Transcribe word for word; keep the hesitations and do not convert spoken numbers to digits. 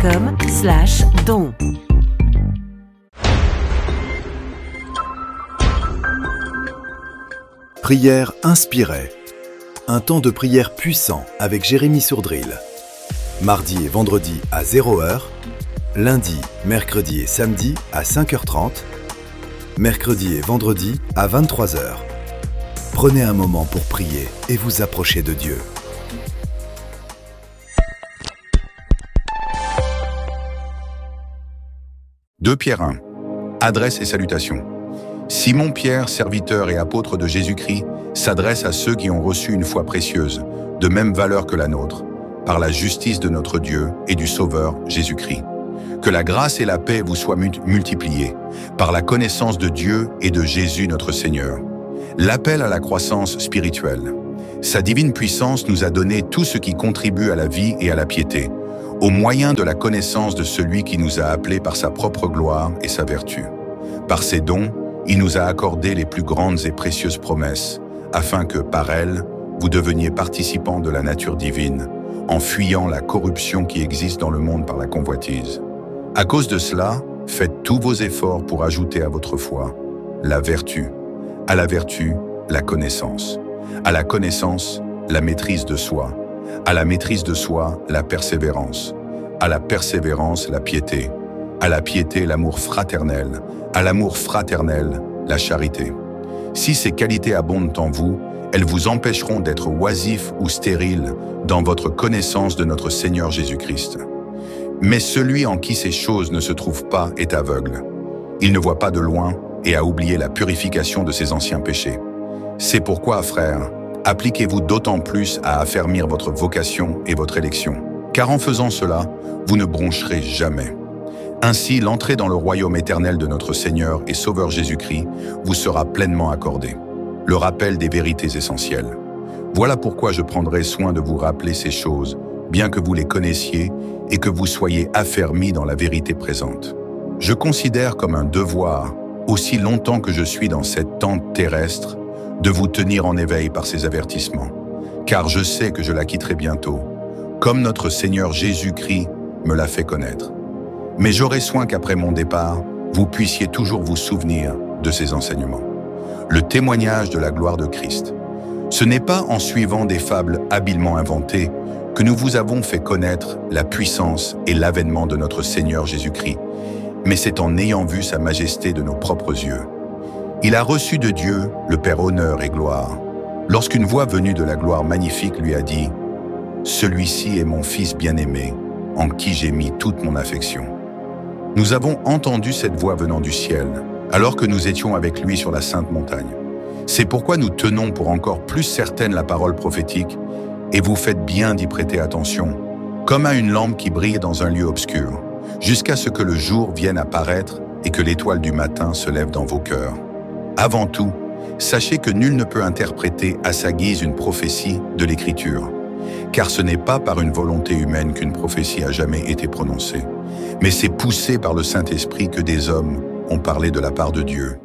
com slash don. Prière inspirée. Un temps de prière puissant avec Jérémy Sourdril. Mardi et vendredi à zéro heure. Lundi, mercredi et samedi à cinq heures trente. Mercredi et vendredi à vingt-trois heures. Prenez un moment pour prier et vous approcher de Dieu. deux Pierre un. Adresse et salutations. Simon-Pierre, serviteur et apôtre de Jésus-Christ, s'adresse à ceux qui ont reçu une foi précieuse, de même valeur que la nôtre, par la justice de notre Dieu et du Sauveur Jésus-Christ. Que la grâce et la paix vous soient multipliées, par la connaissance de Dieu et de Jésus notre Seigneur. L'appel à la croissance spirituelle. Sa divine puissance nous a donné tout ce qui contribue à la vie et à la piété, au moyen de la connaissance de celui qui nous a appelés par sa propre gloire et sa vertu. Par ses dons, il nous a accordé les plus grandes et précieuses promesses, afin que, par elles, vous deveniez participants de la nature divine, en fuyant la corruption qui existe dans le monde par la convoitise. À cause de cela, faites tous vos efforts pour ajouter à votre foi la vertu, à la vertu, la connaissance, à la connaissance, la maîtrise de soi, à la maîtrise de soi, la persévérance, à la persévérance, la piété, à la piété, l'amour fraternel, à l'amour fraternel, la charité. Si ces qualités abondent en vous, elles vous empêcheront d'être oisifs ou stériles dans votre connaissance de notre Seigneur Jésus-Christ. Mais celui en qui ces choses ne se trouvent pas est aveugle. Il ne voit pas de loin et a oublié la purification de ses anciens péchés. C'est pourquoi, frères, appliquez-vous d'autant plus à affermir votre vocation et votre élection, car en faisant cela, vous ne broncherez jamais. Ainsi, l'entrée dans le royaume éternel de notre Seigneur et Sauveur Jésus-Christ vous sera pleinement accordée. Le rappel des vérités essentielles. Voilà pourquoi je prendrai soin de vous rappeler ces choses, bien que vous les connaissiez et que vous soyez affermis dans la vérité présente. Je considère comme un devoir, aussi longtemps que je suis dans cette tente terrestre, de vous tenir en éveil par ces avertissements, car je sais que je la quitterai bientôt, comme notre Seigneur Jésus-Christ me l'a fait connaître. Mais j'aurai soin qu'après mon départ, vous puissiez toujours vous souvenir de ces enseignements. Le témoignage de la gloire de Christ. Ce n'est pas en suivant des fables habilement inventées que nous vous avons fait connaître la puissance et l'avènement de notre Seigneur Jésus-Christ, mais c'est en ayant vu sa majesté de nos propres yeux. Il a reçu de Dieu le Père honneur et gloire, lorsqu'une voix venue de la gloire magnifique lui a dit « Celui-ci est mon Fils bien-aimé, en qui j'ai mis toute mon affection. » Nous avons entendu cette voix venant du ciel, alors que nous étions avec lui sur la sainte montagne. C'est pourquoi nous tenons pour encore plus certaine la parole prophétique, et vous faites bien d'y prêter attention, comme à une lampe qui brille dans un lieu obscur, jusqu'à ce que le jour vienne apparaître et que l'étoile du matin se lève dans vos cœurs. Avant tout, sachez que nul ne peut interpréter à sa guise une prophétie de l'Écriture, car ce n'est pas par une volonté humaine qu'une prophétie a jamais été prononcée, mais c'est poussé par le Saint-Esprit que des hommes ont parlé de la part de Dieu.